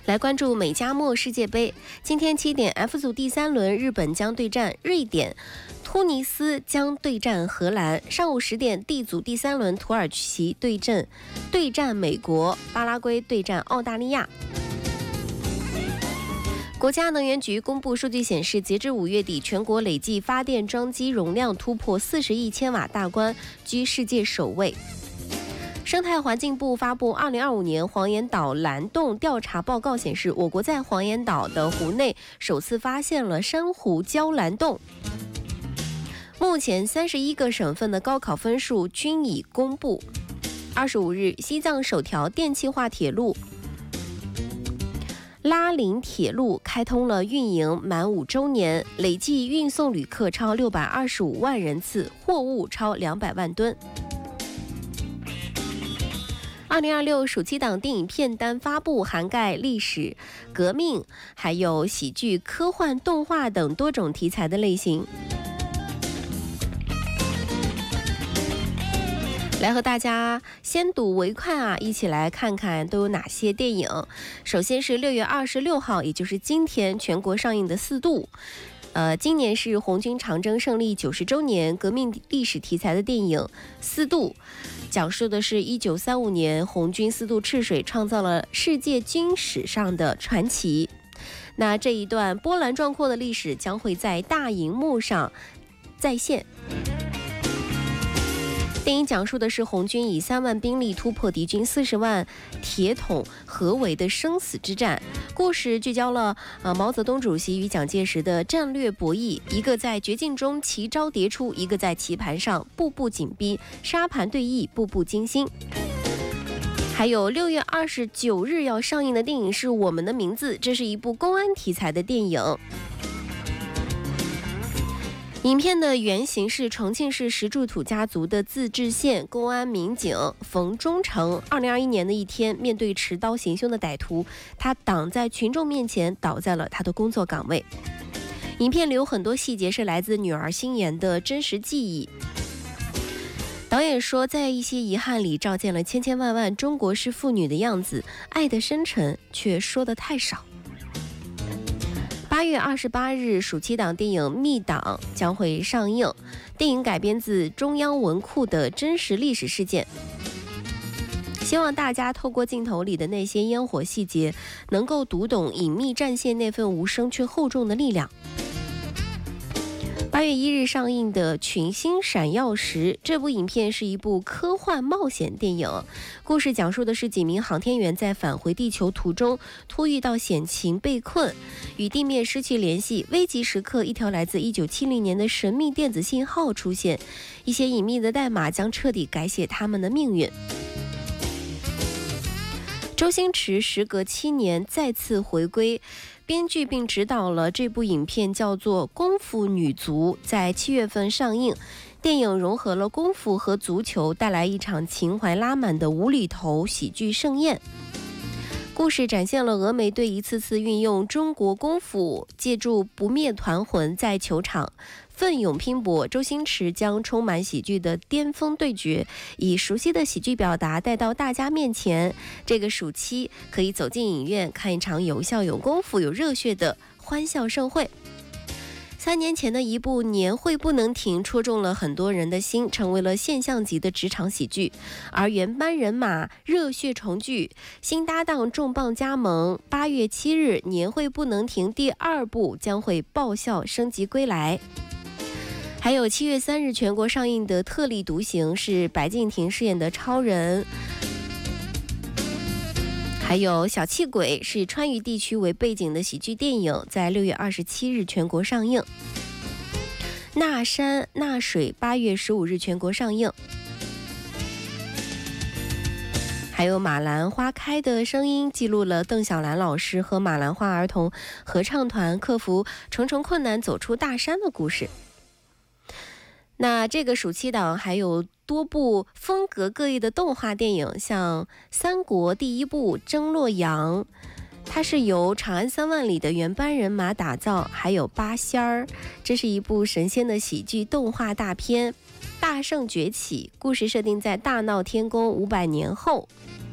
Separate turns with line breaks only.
来关注美加墨世界杯，今天7点 F 组第3轮，日本将对战瑞典，突尼斯将对战荷兰。上午10点 D 组第3轮，土耳其对战美国，巴拉圭对战澳大利亚。国家能源局公布数据显示，截至5月底，全国累计发电装机容量突破40亿千瓦大关，居世界首位。生态环境部发布2025年黄岩岛蓝洞调查报告显示，我国在黄岩岛的湖内首次发现了珊瑚礁蓝洞。目前31个省份的高考分数均已公布。25日，西藏首条电气化铁路拉林铁路开通了运营满5周年，累计运送旅客超625万人次，货物超200万吨。2026暑期档电影片单发布，涵盖历史、革命，还有喜剧、科幻、动画等多种题材的类型。来和大家先睹为快一起来看看都有哪些电影。首先是6月26号，也就是今天全国上映的《四渡》。今年是红军长征胜利90周年，革命历史题材的电影《四渡》，讲述的是1935年红军四渡赤水，创造了世界军史上的传奇。那这一段波澜壮阔的历史将会在大荧幕上再现。电影讲述的是红军以3万兵力突破敌军40万铁桶合围的生死之战。故事聚焦了毛泽东主席与蒋介石的战略博弈，一个在绝境中奇招迭出，一个在棋盘上步步紧逼，沙盘对弈，步步惊心。还有6月29日要上映的电影是《我们的名字》，这是一部公安题材的电影。影片的原型是重庆市石柱土家族的自治县公安民警冯忠诚。2021年的一天，面对持刀行凶的歹徒，他挡在群众面前，倒在了他的工作岗位。影片里有很多细节是来自女儿心妍的真实记忆。导演说，在一些遗憾里照见了千千万万中国式妇女的样子，爱的深沉却说得太少。8月28日，暑期档电影《密档》将会上映。电影改编自中央文库的真实历史事件，希望大家透过镜头里的那些烟火细节，能够读懂隐秘战线那份无声却厚重的力量。8月1日上映的《群星闪耀时》，这部影片是一部科幻冒险电影。故事讲述的是几名航天员在返回地球途中突遇到险情被困，与地面失去联系。危急时刻，一条来自1970年的神秘电子信号出现，一些隐秘的代码将彻底改写他们的命运。周星驰时隔7年再次回归，编剧并执导了这部影片，叫做《功夫女足》，在7月份上映。电影融合了功夫和足球，带来一场情怀拉满的无厘头喜剧盛宴。故事展现了峨眉队一次次运用中国功夫，借助不灭团魂在球场奋勇拼搏。周星驰将充满喜剧的巅峰对决，以熟悉的喜剧表达带到大家面前。这个暑期可以走进影院看一场有笑有功夫有热血的欢笑盛会。3年前的一部《年会不能停》戳中了很多人的心，成为了现象级的职场喜剧。而原班人马热血重聚，新搭档重磅加盟。8月7日，《年会不能停》第2部将会爆笑升级归来。还有7月3日全国上映的《特立独行》，是白敬亭饰演的超人。还有小气鬼，是川渝地区为背景的喜剧电影，在6月27日全国上映。那山那水8月15日全国上映。还有马兰花开的声音，记录了邓小兰老师和马兰花儿童合唱团克服重重困难走出大山的故事。那这个暑期档还有多部风格各异的动画电影，像三国第1部征洛阳，它是由长安3万里的原班人马打造。还有八仙儿，这是一部神仙的喜剧动画大片。大圣崛起，故事设定在大闹天宫500年后。